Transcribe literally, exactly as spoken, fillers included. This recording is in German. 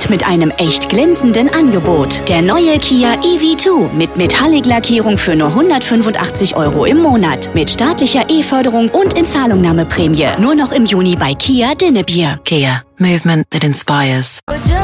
Jetzt mit einem echt glänzenden Angebot. Der neue Kia E V zwei mit Metallic-Lackierung für nur hundertfünfundachtzig Euro im Monat. Mit staatlicher E-Förderung und Inzahlungnahmeprämie. Nur noch im Juni bei Kia Dinnebier. Kia. Movement that inspires.